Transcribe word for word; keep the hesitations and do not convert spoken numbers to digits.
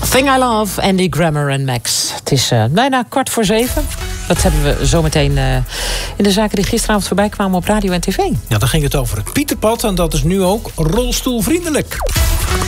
Thing I Love, Andy Grammer en Max. Het is uh, bijna kwart voor zeven. Dat hebben we zometeen uh, in de zaken die gisteravond voorbij kwamen op radio en tv. Ja, dan ging het over het Pieterpad en dat is nu ook rolstoelvriendelijk.